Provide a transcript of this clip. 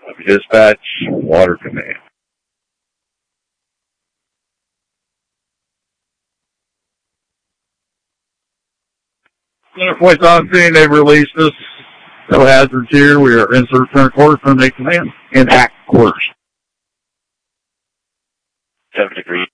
Dispatch, Water Command. Center points on scene, they've released us. No hazards here. We are in return quarters from the command. In act quarters. 7 degrees.